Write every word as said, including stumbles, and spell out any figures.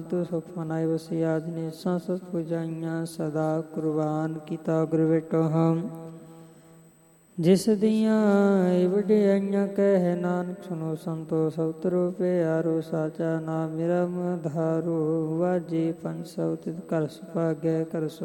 ਤੂੰ ਸੁਖ ਮਨਾਇ ਵਸਿਆ ਜਿਨੇ ਸੰਸਤ ਪੁਜਾਈਆਂ ਸਦਾ ਕੁਰਬਾਨ ਕੀਤਾ ਗੁਰ ਵੇਟੋ ਹਮ ਜਿਸ ਦੀਆਂ ਵਡਿਆਈਆਂ ਕਹਿ ਨਾਨਕ ਸੁਨੋ ਸੰਤੋ ਸਭ ਤਰੋ ਪਿਆਰੋ ਸਾਚਾ ਨਾਮ ਮੇਰਾ ਮਧਾਰੋ ਵਾਜੇ ਪੰਜ ਸੌ ਤਿਤ ਕਰ ਸੁਭਾਗੈ ਕਰ